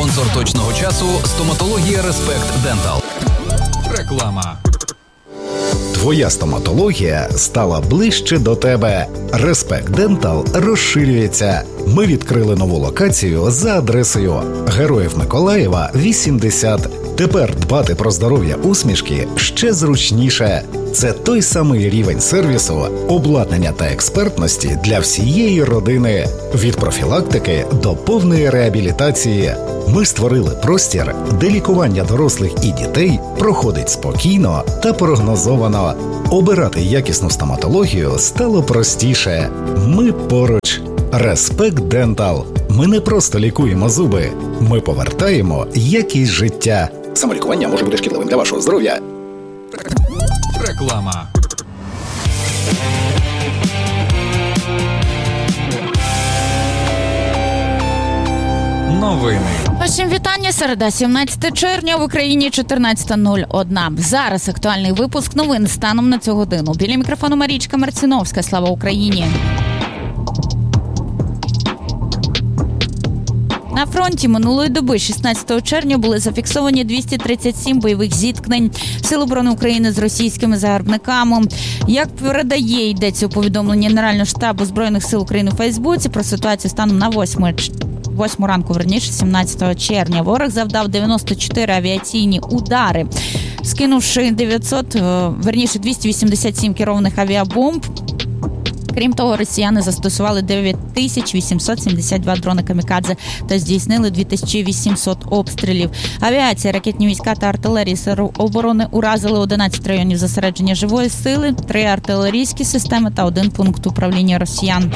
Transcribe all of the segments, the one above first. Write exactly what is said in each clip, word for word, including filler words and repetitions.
Спонсор точного часу – стоматологія Респект Дентал. Реклама. Твоя стоматологія стала ближче до тебе. Респект Дентал розширюється. Ми відкрили нову локацію за адресою Героїв Миколаєва, вісімдесят. Тепер дбати про здоров'я усмішки ще зручніше. Це той самий рівень сервісу, обладнання та експертності для всієї родини. Від профілактики до повної реабілітації. Ми створили простір, де лікування дорослих і дітей проходить спокійно та прогнозовано. Обирати якісну стоматологію стало простіше. Ми поруч. Респект Дентал. Ми не просто лікуємо зуби. Ми повертаємо якість життя. Самолікування може бути шкідливим для вашого здоров'я. Реклама. Новини. Усім вітання. Середа, сімнадцяте червня, в Україні чотирнадцята нуль одна. Зараз актуальний випуск новин станом на цю годину. Біля мікрофону Марічка Марціновська. Слава Україні! На фронті минулої доби, шістнадцятого червня, були зафіксовані двісті тридцять сім бойових зіткнень Сил оборони України з російськими загарбниками. Як передає, йдеться у повідомленні Генерального штабу Збройних сил України у Фейсбуці про ситуацію станом на восьму ранку, верніше, сімнадцятого червня. Ворог завдав дев'яносто чотири авіаційні удари, скинувши дев'ятсот, верніше, двісті вісімдесят сім керованих авіабомб. Крім того, росіяни застосували дев'ять тисяч вісімсот сімдесят два дрони камікадзе та здійснили дві тисячі вісімсот обстрілів. Авіація, ракетні війська та артилерії Сил оборони уразили одинадцять районів зосередження живої сили, три артилерійські системи та один пункт управління росіян.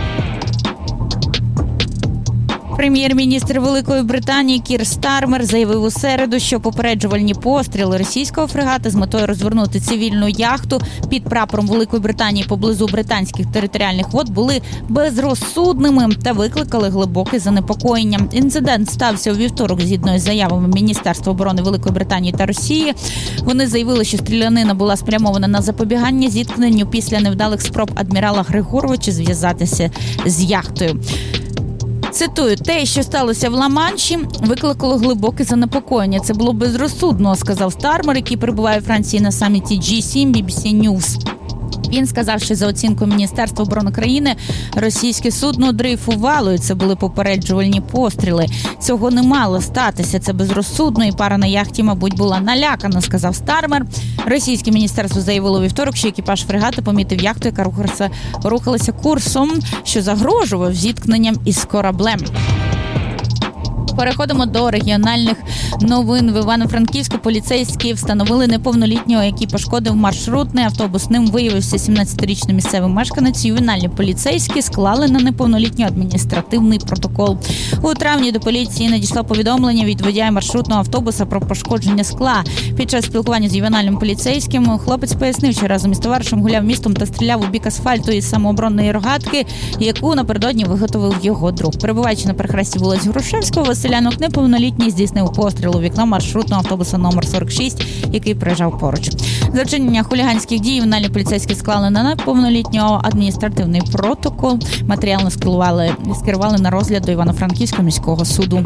Прем'єр-міністр Великої Британії Кір Стармер заявив у середу, що попереджувальні постріли російського фрегата з метою розвернути цивільну яхту під прапором Великої Британії поблизу британських територіальних вод були безрозсудними та викликали глибоке занепокоєння. Інцидент стався у вівторок згідно із заявами Міністерства оборони Великої Британії та Росії. Вони заявили, що стрілянина була спрямована на запобігання зіткненню після невдалих спроб адмірала Григоровича зв'язатися з яхтою. Цитую, те, що сталося в Ла-Манші, викликало глибоке занепокоєння. Це було безрозсудно, сказав Стармер, який перебуває у Франції на саміті джі сім бі бі сі News. Він сказав, що за оцінкою Міністерства оборони країни російське судно дрейфувало, і це були попереджувальні постріли. Цього не мало статися, це безрозсудно, і пара на яхті, мабуть, була налякана, сказав Стармер. Російське міністерство заявило у вівторок, що екіпаж фрегата помітив яхту, яка рухалася, рухалася курсом, що загрожував зіткненням із кораблем. Переходимо до регіональних новин. В Івано-Франківську поліцейські встановили неповнолітнього, який пошкодив маршрутний автобус. Ним виявився сімнадцятирічний місцевий мешканець. Ювенальні поліцейські склали на неповнолітнього адміністративний протокол. У травні до поліції надійшло повідомлення від водія маршрутного автобуса про пошкодження скла. Під час спілкування з ювенальним поліцейським хлопець пояснив, що разом із товаришем гуляв містом та стріляв у бік асфальту із самооборонної рогатки, яку напередодні виготовив його друг. Перебуваючи на перехресті вулиць Грушевського, Василянок неповнолітній здійснив постріл у вікно маршрутного автобуса номер сорок шість, який проїжджав поруч. За вчинення хуліганських дій ювенальні поліцейські склали на неповнолітнього адміністративний протокол. Матеріал скерували, скерували на розгляд до Івано-Франківського міського суду.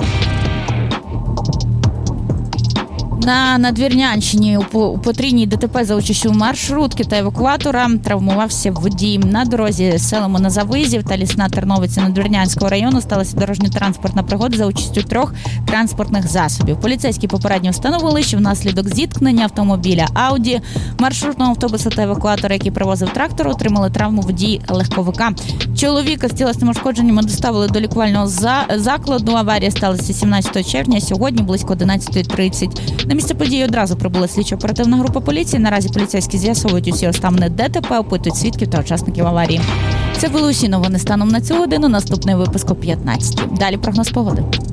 На Надвірнянщині у потрійній ДТП за участю маршрутки та евакуатора травмувався водій. На дорозі з селами Назавизів та Лісна Терновиця Надвірнянського району сталася дорожньо-транспортна пригода за участю трьох транспортних засобів. Поліцейські попередньо встановили, що внаслідок зіткнення автомобіля Ауді, маршрутного автобуса та евакуатора, який привозив трактор, отримали травму водій легковика. Чоловіка з тілесним ушкодженнями доставили до лікувального закладу. Аварія сталася сімнадцятого червня, сьогодні близько одинадцята тридцять. На місце події одразу прибула слідчо-оперативна група поліції. Наразі поліцейські з'ясовують усі обставини ДТП, опитують свідків та учасників аварії. Це були усі новини станом на цю годину. Наступний випуск о п'ятнадцятій. Далі прогноз погоди.